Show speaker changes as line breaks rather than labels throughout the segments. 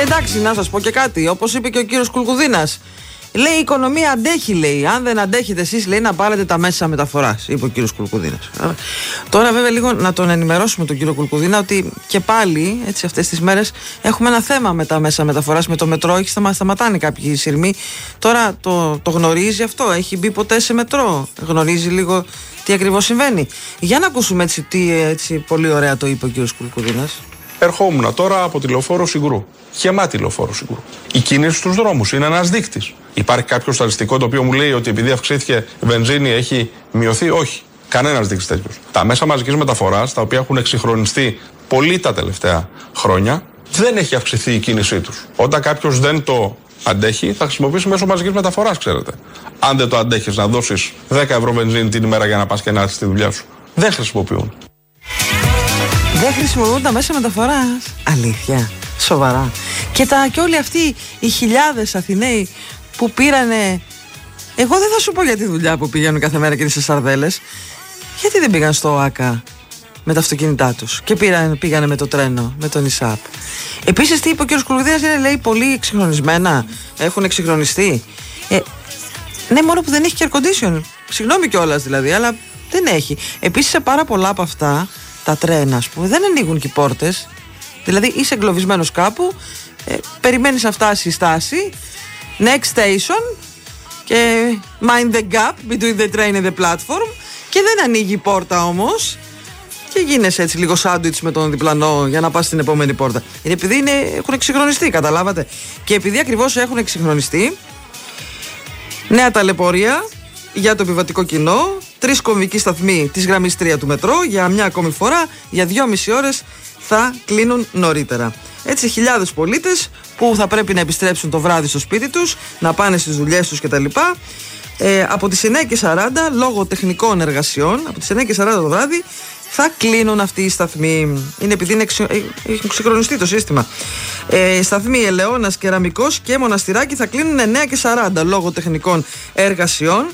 Εντάξει, να σας πω και κάτι. Όπως είπε και ο κύριος Κουλκουδίνας, λέει η οικονομία αντέχει, λέει. Αν δεν αντέχετε εσείς, λέει, να πάρετε τα μέσα μεταφοράς, είπε ο κύριος Κουλκουδίνας. Τώρα, βέβαια, λίγο να τον ενημερώσουμε τον κύριο Κουλκουδίνα ότι και πάλι, έτσι, αυτές τις μέρες έχουμε ένα θέμα με τα μέσα μεταφοράς, με το μετρό. Έχει σταματάνε κάποιοι σειρμοί. Τώρα το γνωρίζει αυτό, έχει μπει ποτέ σε μετρό, γνωρίζει λίγο τι ακριβώς συμβαίνει. Για να ακούσουμε τι έτσι πολύ ωραία το είπε ο κύριος Κουλκουδίνας.
Ερχόμουν τώρα από τη λεωφόρο Συγκρού. Γεμάτη λεωφόρο Συγκρού. Η κίνηση στους δρόμους είναι ένας δείκτης. Υπάρχει κάποιο στατιστικό το οποίο μου λέει ότι επειδή αυξήθηκε η βενζίνη έχει μειωθεί? Όχι. Κανένας δείκτης τέτοιος. Τα μέσα μαζικής μεταφοράς, τα οποία έχουν εξυγχρονιστεί πολύ τα τελευταία χρόνια, δεν έχει αυξηθεί η κίνησή τους. Όταν κάποιος δεν το αντέχει, θα χρησιμοποιήσει μέσω μαζικής μεταφοράς, ξέρετε. Αν δεν το αντέχεις να δώσεις 10 ευρώ βενζίνη την ημέρα για να πας και να έρθεις στη δουλειά σου, δεν χρησιμοποιούν.
Δεν χρησιμοποιούν τα μέσα μεταφοράς. Αλήθεια. Σοβαρά. Και όλοι αυτοί οι χιλιάδες Αθηναίοι που πήρανε. Εγώ δεν θα σου πω για τη δουλειά που πηγαίνουν κάθε μέρα και είναι σε σαρδέλες. Γιατί δεν πήγαν στο ΟΑΚΑ με τα αυτοκίνητά τους και πήγανε με το τρένο, με τον ΙΣΑΠ. Επίσης, τι είπε ο κ. Κουλκουδίνας, λέει πολύ εξυγχρονισμένα. Έχουν εξυγχρονιστεί. Ναι, μόνο που δεν έχει και air condition. Συγγνώμη κιόλας δηλαδή, αλλά δεν έχει. Επίσης, σε πάρα πολλά από αυτά τα τρένα, ας πούμε, δεν ανοίγουν και οι πόρτες. Δηλαδή είσαι εγκλωβισμένος κάπου, περιμένεις να φτάσει η στάση, next station και mind the gap between the train and the platform, και δεν ανοίγει η πόρτα όμως και γίνεσαι έτσι λίγο σάντουιτς με τον διπλανό για να πας στην επόμενη πόρτα. Είναι επειδή έχουν εξυγχρονιστεί, καταλάβατε. Και επειδή ακριβώς έχουν εξυγχρονιστεί, νέα ταλαιπωρία για το επιβατικό κοινό, 3 κομβικοί σταθμοί της γραμμής 3 του μετρό για μια ακόμη φορά, για 2,5 ώρες θα κλείνουν νωρίτερα. Έτσι, χιλιάδες πολίτες που θα πρέπει να επιστρέψουν το βράδυ στο σπίτι τους, να πάνε στις δουλειές τους κτλ. Από τις 9:40 λόγω τεχνικών εργασιών, από τις 9:40 το βράδυ θα κλείνουν αυτοί οι σταθμοί. Είναι επειδή έχει ξυγχρονιστεί το σύστημα. Σταθμοί Ελαιώνας, Κεραμικός και Μοναστηράκι θα κλείνουν 9:40 λόγω τεχνικών εργασιών.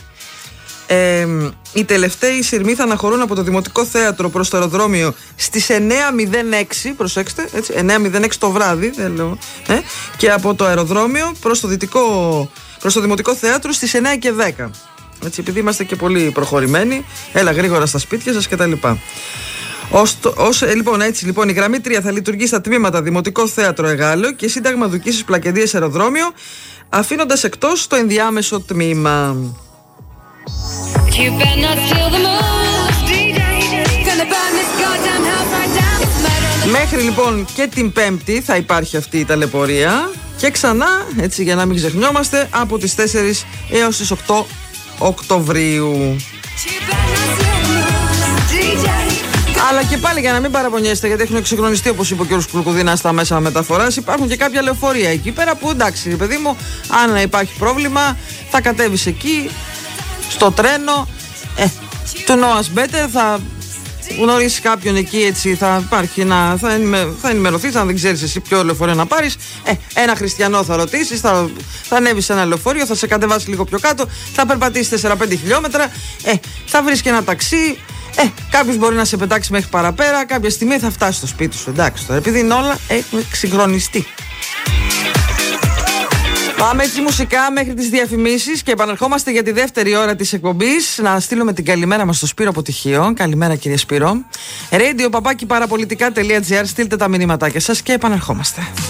Οι τελευταίοι σειρμοί θα αναχωρούν από το Δημοτικό Θέατρο προς το αεροδρόμιο στις 9:06, προσέξτε, έτσι, 9:06 το βράδυ, δεν λέω, και από το αεροδρόμιο προς το Δημοτικό Θέατρο στις 9:10. Έτσι, επειδή είμαστε και πολύ προχωρημένοι, έλα γρήγορα στα σπίτια σας κτλ. Λοιπόν, η γραμμή 3 θα λειτουργεί στα τμήματα Δημοτικό Θέατρο Εγάλεο και Σύνταγμα Δουκίσης Πλακεντίας Αεροδρόμιο, αφήνοντας εκτός το ενδιάμεσο τμήμα. Μέχρι λοιπόν και την Πέμπτη θα υπάρχει αυτή η ταλαιπωρία και ξανά, έτσι για να μην ξεχνιόμαστε, από τις 4 έως τις 8 Οκτωβρίου. Αλλά και πάλι για να μην παραπονιέστε, γιατί έχουν εξυγχρονιστεί, όπως είπε ο κ. Κουλκουδίνας, στα μέσα μεταφοράς. Υπάρχουν και κάποια λεωφορεία εκεί πέρα που, εντάξει, παιδί μου, αν υπάρχει πρόβλημα θα κατέβεις εκεί στο τρένο, το know us better, θα γνωρίσεις κάποιον εκεί, έτσι, θα υπάρχει θα ενημερωθείς, αν δεν ξέρεις εσύ ποιο λεωφορείο να πάρεις, ένα χριστιανό θα ρωτήσεις, θα ανέβεις σε ένα λεωφορείο, θα σε κατεβάσει λίγο πιο κάτω, θα περπατήσεις 4-5 χιλιόμετρα, θα βρεις και ένα ταξί, κάποιος μπορεί να σε πετάξει μέχρι παραπέρα, κάποια στιγμή θα φτάσει στο σπίτι σου, εντάξει τώρα, επειδή είναι όλα έχουν εξυγχρονιστεί. Πάμε έτσι μουσικά μέχρι τις διαφημίσεις και επαναρχόμαστε για τη δεύτερη ώρα της εκπομπής. Να στείλουμε την καλημέρα μας στο Σπύρο από Τυχείο. Καλημέρα κύριε Σπύρο. Radio@parapolitica.gr, στείλτε τα μηνύματάκια σας και επαναρχόμαστε.